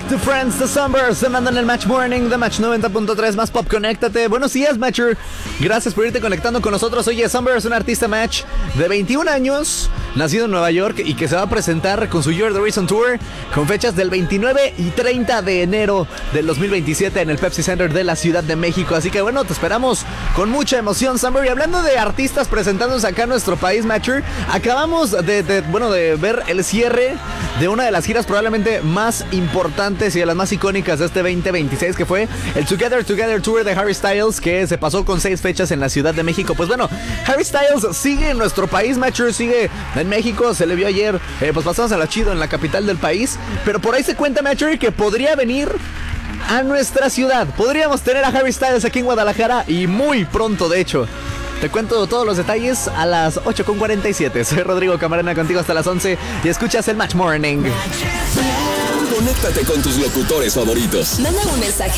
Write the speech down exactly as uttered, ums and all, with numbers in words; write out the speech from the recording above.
to Friends, The Sunburst, se mandan el Match Morning de Match noventa punto tres más Pop, conéctate. Buenos días, Matcher. Gracias por irte conectando con nosotros. Oye, Sunburst, un artista Match de veintiún años, nacido en Nueva York y que se va a presentar con su You're the Reason Tour con fechas del veintinueve y treinta de enero del dos mil veintisiete en el Pepsi Center de la Ciudad de México. Así que bueno, te esperamos con mucha emoción, Sunburst. Y hablando de artistas presentándose acá en nuestro país, Matcher, acabamos de, de, bueno, de ver el cierre de una de las giras probablemente más importantes y de las más icónicas de este veinte veintiséis, que fue el Together Together Tour de Harry Styles, que se pasó con seis fechas en la Ciudad de México. Pues bueno, Harry Styles sigue en nuestro país, Matcher, sigue en México. Se le vio ayer, eh, pues pasamos a la chido en la capital del país, pero por ahí se cuenta, Matcher, que podría venir a nuestra ciudad. Podríamos tener a Harry Styles aquí en Guadalajara y muy pronto, de hecho. Te cuento todos los detalles a las ocho con cuarenta y siete. Soy Rodrigo Camarena, contigo hasta las once y escuchas el Match Morning. Conéctate con tus locutores favoritos. Manda un mensaje